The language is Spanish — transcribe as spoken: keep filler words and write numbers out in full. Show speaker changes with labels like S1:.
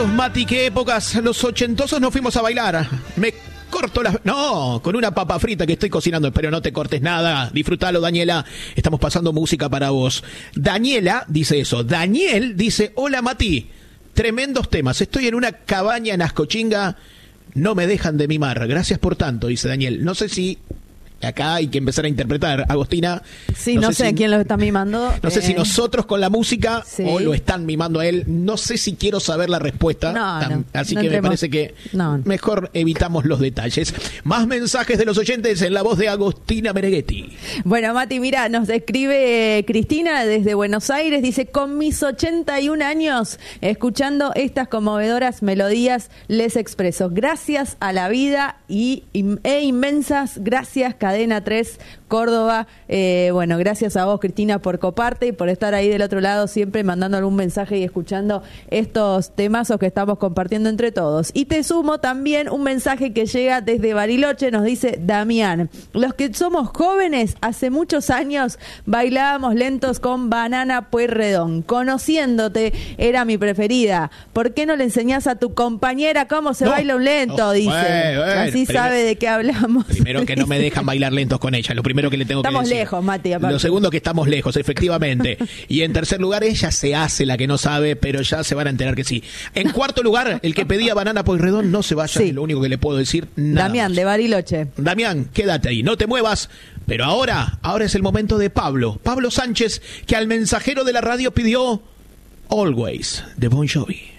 S1: Mati, qué épocas, los ochentosos nos fuimos a bailar. Me corto las... No, con una papa frita que estoy cocinando, espero no te cortes nada. Disfrútalo, Daniela, estamos pasando música para vos. Daniela dice eso, Daniel dice, hola Mati, tremendos temas, estoy en una cabaña en Ascochinga, no me dejan de mimar, gracias por tanto, dice Daniel. No sé si... Acá hay que empezar a interpretar, Agostina.
S2: Sí, no, no sé, sé si, quién lo está mimando.
S1: No eh... sé si nosotros con la música sí. o lo están mimando a él. No sé si quiero saber la respuesta. No, no, así no que entremos. Me parece que no. mejor evitamos los detalles. Más mensajes de los oyentes en la voz de Agostina Meneghetti.
S2: Bueno, Mati, mira, nos escribe Cristina desde Buenos Aires. Dice, con mis ochenta y un años, escuchando estas conmovedoras melodías, les expreso gracias a la vida y, e inmensas gracias, Cadena tres, Córdoba. Eh, bueno, gracias a vos, Cristina, por coparte y por estar ahí del otro lado, siempre mandando algún mensaje y escuchando estos temazos que estamos compartiendo entre todos. Y te sumo también un mensaje que llega desde Bariloche, nos dice Damián. Los que somos jóvenes, hace muchos años bailábamos lentos con Banana Pueyrredón. Conociéndote, era mi preferida. ¿Por qué no le enseñás a tu compañera cómo se no, baila un lento? No, dice. Bueno, bueno, Así primero, sabe de qué hablamos.
S1: Primero que no me dejan bailar lentos con ella, lo primero que le tengo
S2: estamos
S1: que decir.
S2: Estamos lejos, Mati. Aparte.
S1: Lo segundo que estamos lejos, efectivamente. Y en tercer lugar, ella se hace la que no sabe, pero ya se van a enterar que sí. En cuarto lugar, el que pedía Banana Pueyrredón, no se vaya, sí. Es lo único que le puedo decir. Nada
S2: Damián,
S1: más.
S2: De Bariloche.
S1: Damián, quédate ahí, no te muevas. Pero ahora, ahora es el momento de Pablo. Pablo Sánchez, que al mensajero de la radio pidió Always, de Bon Jovi.